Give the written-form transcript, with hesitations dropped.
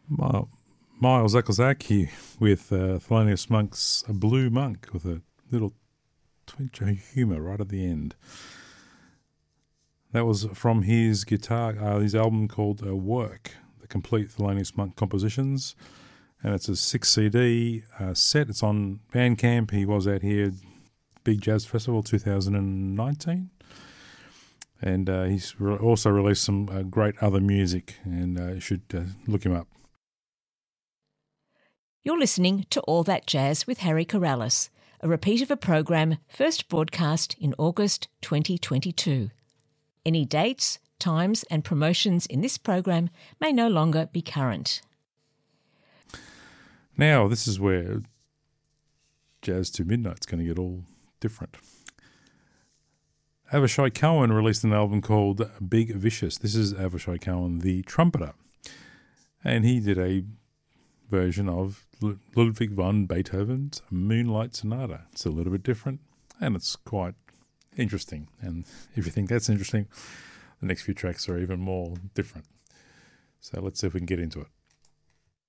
Mi- Miles Zakazaki with Thelonious Monk's A Blue Monk with a little twinge of humour right at the end. That was from his his album called Work, the complete Thelonious Monk compositions. And it's a 6 CD set. It's on Bandcamp. He was out here, Big Jazz Festival 2019. And he's also released some great other music, and you should look him up. You're listening to All That Jazz with Harry Corrales, a repeat of a program first broadcast in August 2022. Any dates, times and promotions in this program may no longer be current. Now, this is where Jazz to Midnight's going to get all different. Avishai Cohen released an album called Big Vicious. This is Avishai Cohen, the trumpeter. And he did a version of Ludwig van Beethoven's Moonlight Sonata. It's a little bit different, and it's quite interesting. And if you think that's interesting, the next few tracks are even more different. So let's see if we can get into it.